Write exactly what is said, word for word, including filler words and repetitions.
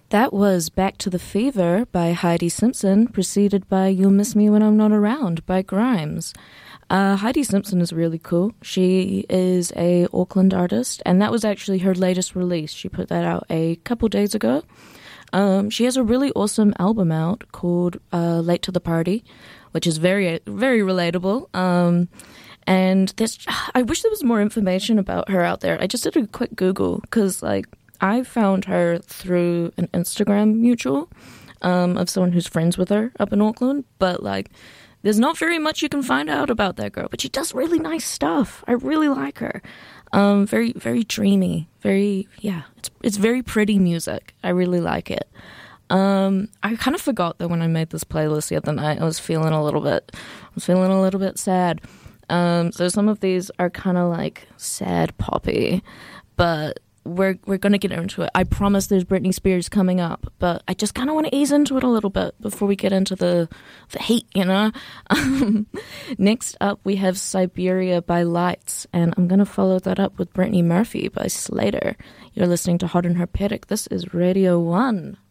That was Back to the Fever by Heidi Simpson, preceded by You'll Miss Me When I'm Not Around by Grimes. Uh, Heidi Simpson is really cool. She is a Auckland artist, and that was actually her latest release. She put that out a couple days ago. Um, she has a really awesome album out called uh, Late to the Party, which is very, very relatable. Um, and there's, I wish there was more information about her out there. I just did a quick Google because, like, I found her through an Instagram mutual um, of someone who's friends with her up in Auckland, but, like, there's not very much you can find out about that girl, but she does really nice stuff. I really like her. Um, very, very dreamy. Very, yeah, it's it's very pretty music. I really like it. Um, I kind of forgot that when I made this playlist the other night, I was feeling a little bit, I was feeling a little bit sad. Um, so some of these are kind of like sad poppy, but we're we're gonna get into it. I promise there's Britney Spears coming up, but I just kind of want to ease into it a little bit before we get into the the heat, you know. Um, next up, we have Siberia by Lights, and I'm gonna follow that up with Brittany Murphy by Slater. You're listening to Hot and Herpetic. This is Radio One.